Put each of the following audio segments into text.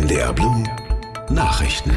NDR Blue Nachrichten.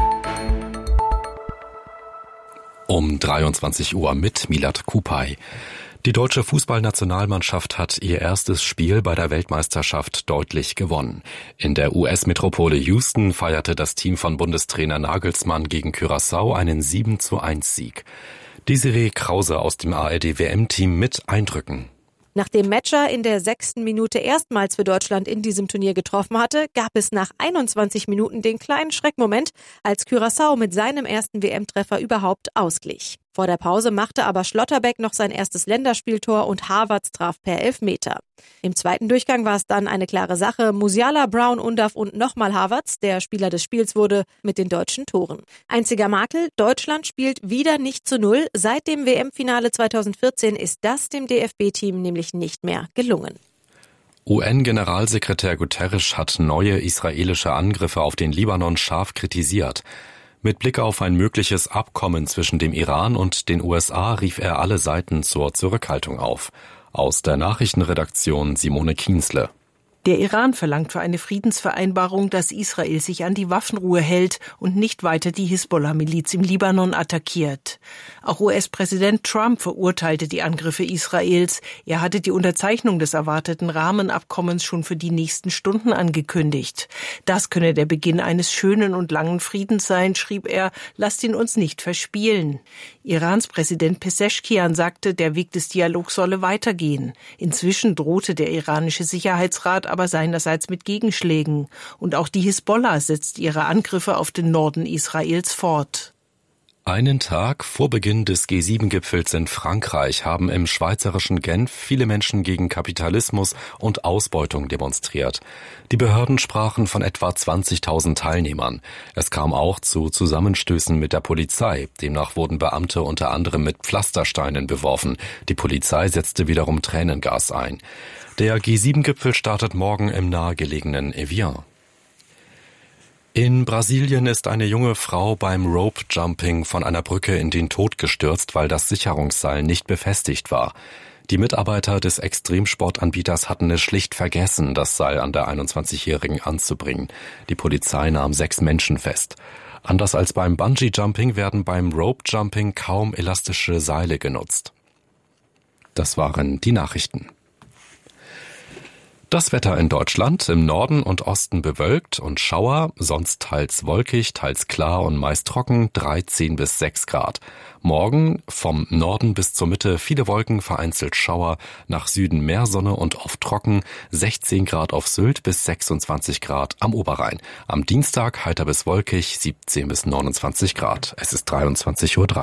Um 23 Uhr mit Milad Kupay. Die deutsche Fußballnationalmannschaft hat ihr erstes Spiel bei der Weltmeisterschaft deutlich gewonnen. In der US-Metropole Houston feierte das Team von Bundestrainer Nagelsmann gegen Curaçao einen 7:1-Sieg. Desiree Krause aus dem ARD-WM-Team mit Eindrücken. Nachdem Metscher in der 6. Minute erstmals für Deutschland in diesem Turnier getroffen hatte, gab es nach 21 Minuten den kleinen Schreckmoment, als Curaçao mit seinem ersten WM-Treffer überhaupt ausglich. Vor der Pause machte aber Schlotterbeck noch sein erstes Länderspieltor und Havertz traf per Elfmeter. Im zweiten Durchgang war es dann eine klare Sache. Musiala, Brown, Undav und nochmal Havertz, der Spieler des Spiels wurde, mit den deutschen Toren. Einziger Makel, Deutschland spielt wieder nicht zu Null. Seit dem WM-Finale 2014 ist das dem DFB-Team nämlich nicht mehr gelungen. UN-Generalsekretär Guterres hat neue israelische Angriffe auf den Libanon scharf kritisiert. Mit Blick auf ein mögliches Abkommen zwischen dem Iran und den USA rief er alle Seiten zur Zurückhaltung auf. Aus der Nachrichtenredaktion Simone Kienzle. Der Iran verlangt für eine Friedensvereinbarung, dass Israel sich an die Waffenruhe hält und nicht weiter die Hisbollah-Miliz im Libanon attackiert. Auch US-Präsident Trump verurteilte die Angriffe Israels. Er hatte die Unterzeichnung des erwarteten Rahmenabkommens schon für die nächsten Stunden angekündigt. Das könne der Beginn eines schönen und langen Friedens sein, schrieb er. Lasst ihn uns nicht verspielen. Irans Präsident Pezeshkian sagte, der Weg des Dialogs solle weitergehen. Inzwischen drohte der iranische Sicherheitsrat aber seinerseits mit Gegenschlägen. Und auch die Hisbollah setzt ihre Angriffe auf den Norden Israels fort. Einen Tag vor Beginn des G7-Gipfels in Frankreich haben im schweizerischen Genf viele Menschen gegen Kapitalismus und Ausbeutung demonstriert. Die Behörden sprachen von etwa 20.000 Teilnehmern. Es kam auch zu Zusammenstößen mit der Polizei. Demnach wurden Beamte unter anderem mit Pflastersteinen beworfen. Die Polizei setzte wiederum Tränengas ein. Der G7-Gipfel startet morgen im nahegelegenen Evian. In Brasilien ist eine junge Frau beim Rope-Jumping von einer Brücke in den Tod gestürzt, weil das Sicherungsseil nicht befestigt war. Die Mitarbeiter des Extremsportanbieters hatten es schlicht vergessen, das Seil an der 21-Jährigen anzubringen. Die Polizei nahm 6 Menschen fest. Anders als beim Bungee-Jumping werden beim Rope-Jumping kaum elastische Seile genutzt. Das waren die Nachrichten. Das Wetter in Deutschland: im Norden und Osten bewölkt und Schauer, sonst teils wolkig, teils klar und meist trocken, 13 bis 6 Grad. Morgen vom Norden bis zur Mitte viele Wolken, vereinzelt Schauer, nach Süden mehr Sonne und oft trocken, 16 Grad auf Sylt bis 26 Grad am Oberrhein. Am Dienstag heiter bis wolkig, 17 bis 29 Grad. Es ist 23:03 Uhr.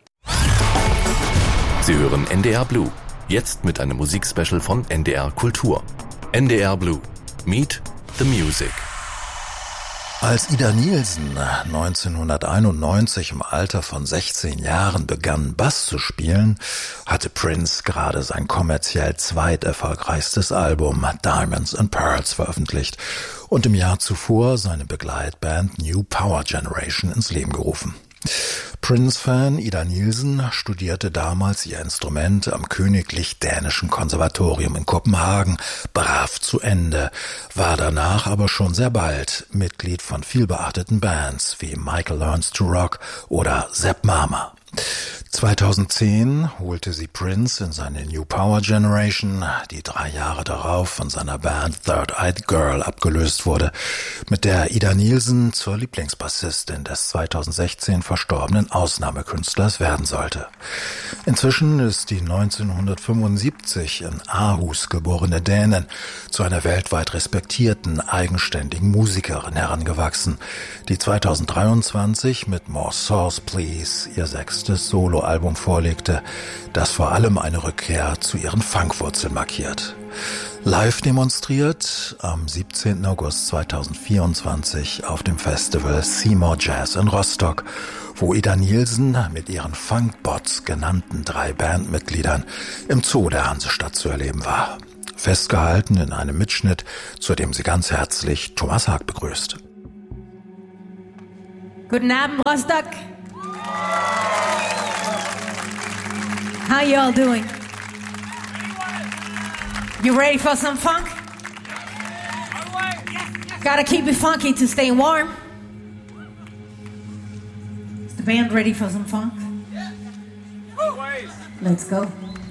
Sie hören NDR Blue, jetzt mit einem Musikspecial von NDR Kultur. NDR Blue. Meet the Music. Als Ida Nielsen 1991 im Alter von 16 Jahren begann, Bass zu spielen, hatte Prince gerade sein kommerziell zweiterfolgreichstes Album Diamonds and Pearls veröffentlicht und im Jahr zuvor seine Begleitband New Power Generation ins Leben gerufen. Prince-Fan Ida Nielsen studierte damals ihr Instrument am Königlich Dänischen Konservatorium in Kopenhagen brav zu Ende, war danach aber schon sehr bald Mitglied von vielbeachteten Bands wie Michael Learns to Rock oder Sepp Mama. 2010 holte sie Prince in seine New Power Generation, die 3 Jahre darauf von seiner Band Third Eyed Girl abgelöst wurde, mit der Ida Nielsen zur Lieblingsbassistin des 2016 verstorbenen Ausnahmekünstlers werden sollte. Inzwischen ist die 1975 in Aarhus geborene Dänin zu einer weltweit respektierten, eigenständigen Musikerin herangewachsen, die 2023 mit More Sauce Please ihr 6. Soloalbum vorlegte, das vor allem eine Rückkehr zu ihren Funkwurzeln markiert. Live demonstriert am 17. August 2024 auf dem Festival Seymour Jazz in Rostock, wo Ida Nielsen mit ihren Funkbots genannten 3 Bandmitgliedern im Zoo der Hansestadt zu erleben war. Festgehalten in einem Mitschnitt, zu dem sie ganz herzlich Thomas Haag begrüßt. Guten Abend, Rostock. How you all doing? You ready for some funk? Gotta keep it funky to stay warm. Is the band ready for some funk? Let's go.